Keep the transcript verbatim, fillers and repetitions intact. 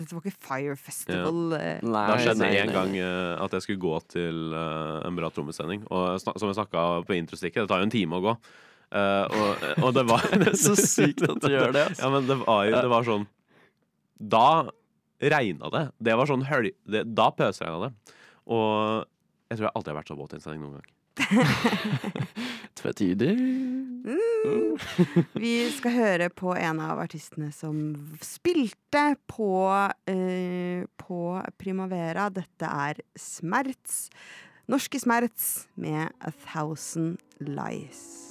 Dette var ikke Fire Festival. Ja. eh. Nei, det skjedde en gang uh, at jeg skulle gå til uh, en bra trommesending. Og snak- som jeg snakket på introstikket, det tar jo en time å gå. Uh, og, og det var Så sykt at du gjør det, altså. Ja, men det var jo det var sånn Da regnet det. Det var sånn høl... Det, da pøsregnet det. Og jeg tror jeg alltid har vært så våt i en sending noen gang. Tvetydig. Mm. Vi skal høre på en av artistene som spilte på, eh, på Primavera. Dette er Smerts. Norske Smerts med A Thousand Lies.